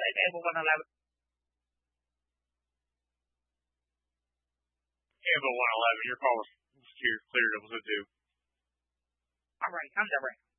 Able 111. Able 111, your call was cleared. It was a do. All right, I'm done.